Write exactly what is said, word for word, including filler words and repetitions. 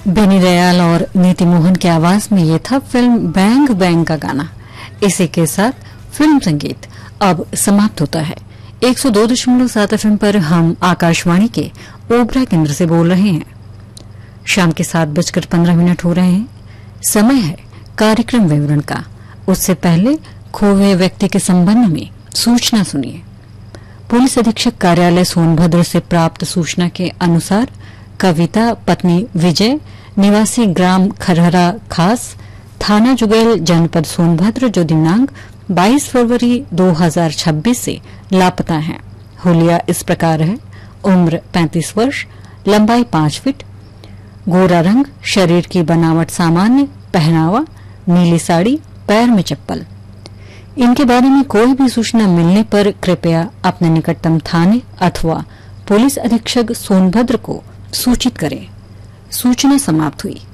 बेनी दयाल और नीति मोहन की आवाज में ये था फिल्म बैंग बैंग का गाना। इसी के साथ फिल्म संगीत अब समाप्त होता है। एक सौ दो दशमलव सात एफएम पर हम आकाशवाणी के ओबरा केंद्र से बोल रहे हैं। शाम के सात बजकर पंद्रह मिनट हो रहे हैं। समय है कार्यक्रम विवरण का। उससे पहले खोए व्यक्ति के संबंध में सूचना सुनिए। पुलिस अधीक्षक कार्यालय सोनभद्र से प्राप्त सूचना के अनुसार कविता पत्नी विजय निवासी ग्राम खरहरा खास थाना जुगैल जनपद सोनभद्र जो दिनांक बाईस फरवरी दो हज़ार छब्बीस से लापता हैं। हुलिया इस प्रकार है: उम्र पैंतीस वर्ष, लंबाई पांच फीट, गोरा रंग, शरीर की बनावट सामान्य, पहनावा नीली साड़ी, पैर में चप्पल। इनके बारे में कोई भी सूचना मिलने पर कृपया अपने निकटतम थाने अथवा पुलिस अधीक्षक सोनभद्र को सूचित करें। सूचना समाप्त हुई।